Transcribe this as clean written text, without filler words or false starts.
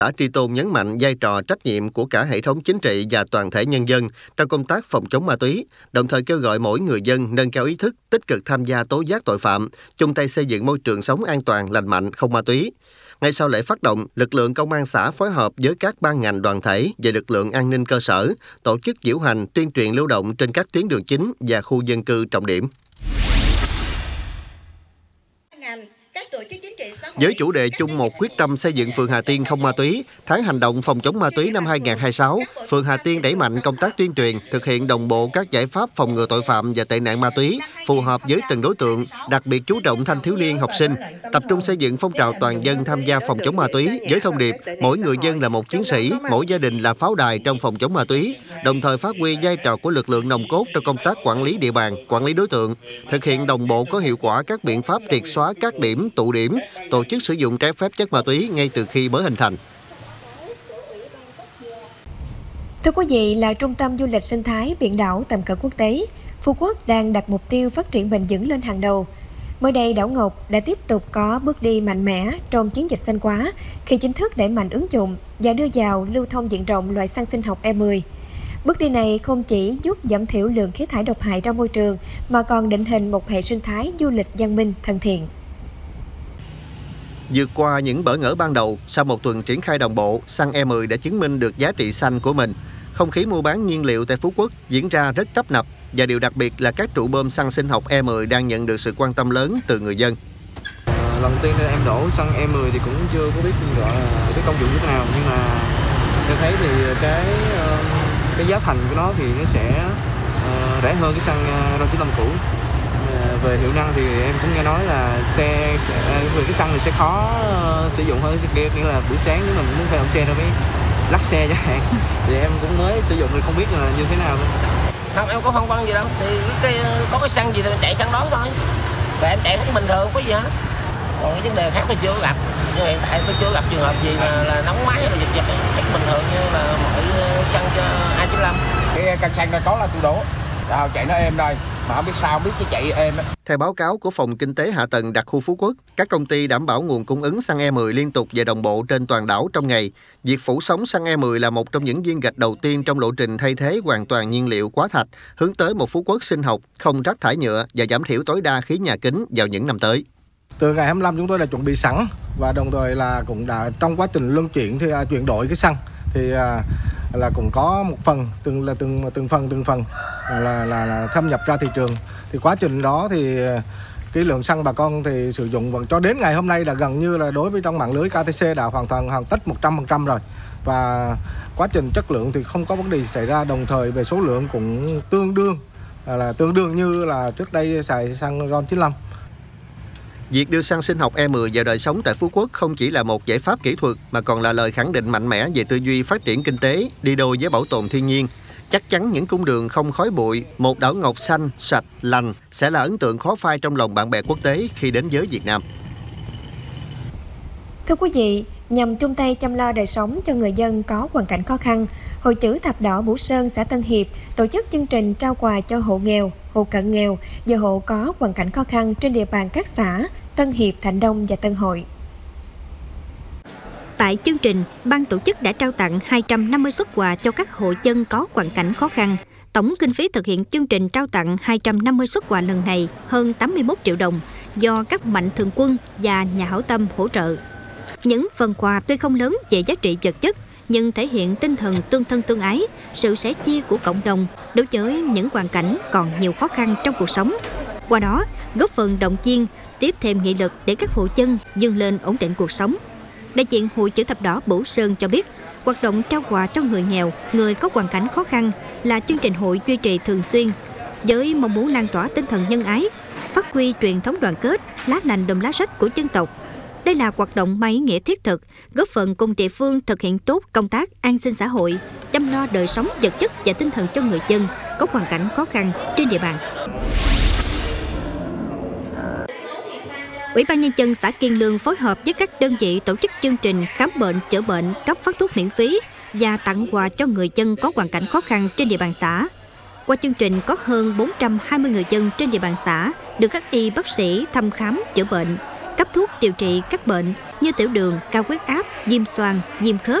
Xã Tri Tôn nhấn mạnh vai trò trách nhiệm của cả hệ thống chính trị và toàn thể nhân dân trong công tác phòng chống ma túy, đồng thời kêu gọi mỗi người dân nâng cao ý thức, tích cực tham gia tố giác tội phạm, chung tay xây dựng môi trường sống an toàn, lành mạnh, không ma túy. Ngay sau lễ phát động, lực lượng công an xã phối hợp với các ban ngành đoàn thể và lực lượng an ninh cơ sở tổ chức diễu hành tuyên truyền lưu động trên các tuyến đường chính và khu dân cư trọng điểm. Với chủ đề chung một quyết tâm xây dựng phường Hà Tiên không ma túy, tháng hành động phòng chống ma túy năm 2026, phường Hà Tiên đẩy mạnh công tác tuyên truyền, thực hiện đồng bộ các giải pháp phòng ngừa tội phạm và tệ nạn ma túy, phù hợp với từng đối tượng, đặc biệt chú trọng thanh thiếu niên học sinh, tập trung xây dựng phong trào toàn dân tham gia phòng chống ma túy với thông điệp mỗi người dân là một chiến sĩ, mỗi gia đình là pháo đài trong phòng chống ma túy, đồng thời phát huy vai trò của lực lượng nòng cốt trong công tác quản lý địa bàn, quản lý đối tượng, thực hiện đồng bộ có hiệu quả các biện pháp triệt xóa các điểm, tụ điểm, tổ chức sử dụng trái phép chất ma túy ngay từ khi mới hình thành. Thưa quý vị, là trung tâm du lịch sinh thái biển đảo tầm cỡ quốc tế, Phú Quốc đang đặt mục tiêu phát triển bền vững lên hàng đầu. Mới đây, đảo Ngọc đã tiếp tục có bước đi mạnh mẽ trong chiến dịch xanh hóa khi chính thức đẩy mạnh ứng dụng và đưa vào lưu thông diện rộng loại xăng sinh học E10. Bước đi này không chỉ giúp giảm thiểu lượng khí thải độc hại ra môi trường mà còn định hình một hệ sinh thái du lịch văn minh thân thiện. Vượt qua những bỡ ngỡ ban đầu, sau một tuần triển khai đồng bộ, xăng E10 đã chứng minh được giá trị xanh của mình. Không khí mua bán nhiên liệu tại Phú Quốc diễn ra rất tấp nập và điều đặc biệt là các trụ bơm xăng sinh học E10 đang nhận được sự quan tâm lớn từ người dân. Lần tiên em đổ xăng E10 thì cũng chưa có biết gọi là cái công dụng như thế nào, nhưng mà tôi thấy thì cái giá thành của nó thì nó sẽ rẻ hơn cái xăng RON95 cũ. Về hiệu năng thì em cũng nghe nói là về cái xăng này sẽ khó sử dụng hơn kia, nghĩa là buổi sáng nếu mình muốn khởi động xe nó mới lắc xe chẳng hạn, thì em cũng mới sử dụng thì không biết là như thế nào. Không, em có phân vân gì đâu, thì có cái xăng gì thì mình chạy xăng đó thôi, và em chạy cũng bình thường, không có gì hết. Còn cái vấn đề khác tôi chưa gặp, nhưng hiện tại tôi chưa gặp trường hợp gì là nóng máy hay là giật thấy bình thường như là mọi xăng cho A95. Cái căn xăng này có là tôi đổ, chạy nó êm đây. Mà không biết sao, biết cái chạy êm á. Theo báo cáo của Phòng Kinh tế Hạ tầng đặc khu Phú Quốc, các công ty đảm bảo nguồn cung ứng xăng E10 liên tục và đồng bộ trên toàn đảo trong ngày. Việc phủ sóng xăng E10 là một trong những viên gạch đầu tiên trong lộ trình thay thế hoàn toàn nhiên liệu hóa thạch, hướng tới một Phú Quốc sinh học, không rác thải nhựa và giảm thiểu tối đa khí nhà kính vào những năm tới. Từ ngày 25 chúng tôi đã chuẩn bị sẵn và đồng thời là cũng đã trong quá trình luân chuyển thì chuyển đổi cái xăng thì là cũng có một phần từng phần là thâm nhập ra thị trường. Thì quá trình đó thì cái lượng xăng bà con thì sử dụng vẫn cho đến ngày hôm nay là gần như là đối với trong mạng lưới KTC đã hoàn tất 100% rồi, và quá trình chất lượng thì không có vấn đề xảy ra, đồng thời về số lượng cũng tương đương như là trước đây xài xăng RON95. Việc đưa xăng sinh học E10 vào đời sống tại Phú Quốc không chỉ là một giải pháp kỹ thuật mà còn là lời khẳng định mạnh mẽ về tư duy phát triển kinh tế, đi đôi với bảo tồn thiên nhiên. Chắc chắn những cung đường không khói bụi, một đảo ngọc xanh, sạch, lành sẽ là ấn tượng khó phai trong lòng bạn bè quốc tế khi đến với Việt Nam. Thưa quý vị, nhằm chung tay chăm lo đời sống cho người dân có hoàn cảnh khó khăn, Hội Chữ Thập Đỏ Bửu Sơn, xã Tân Hiệp tổ chức chương trình trao quà cho hộ nghèo, hộ cận nghèo và hộ có hoàn cảnh khó khăn trên địa bàn các xã Tân Hiệp, Thạnh Đông và Tân Hội. Tại chương trình, ban tổ chức đã trao tặng 250 suất quà cho các hộ dân có hoàn cảnh khó khăn. Tổng kinh phí thực hiện chương trình trao tặng 250 suất quà lần này hơn 81 triệu đồng do các mạnh thường quân và nhà hảo tâm hỗ trợ. Những phần quà tuy không lớn về giá trị vật chất nhưng thể hiện tinh thần tương thân tương ái, sự sẻ chia của cộng đồng đối với những hoàn cảnh còn nhiều khó khăn trong cuộc sống. Qua đó, góp phần động viên, tiếp thêm nghị lực để các hộ dân vươn lên ổn định cuộc sống. Đại diện Hội Chữ Thập Đỏ Bửu Sơn cho biết, hoạt động trao quà cho người nghèo, người có hoàn cảnh khó khăn là chương trình hội duy trì thường xuyên, với mong muốn lan tỏa tinh thần nhân ái, phát huy truyền thống đoàn kết, lá lành đùm lá rách của dân tộc. Đây là hoạt động mang ý nghĩa thiết thực, góp phần cùng địa phương thực hiện tốt công tác an sinh xã hội, chăm lo đời sống vật chất và tinh thần cho người dân có hoàn cảnh khó khăn trên địa bàn. Ủy ban Nhân dân xã Kiên Lương phối hợp với các đơn vị tổ chức chương trình khám bệnh, chữa bệnh, cấp phát thuốc miễn phí và tặng quà cho người dân có hoàn cảnh khó khăn trên địa bàn xã. Qua chương trình có hơn 420 người dân trên địa bàn xã được các y bác sĩ thăm khám chữa bệnh. cấp thuốc điều trị các bệnh như tiểu đường, cao huyết áp, viêm xoang, viêm khớp,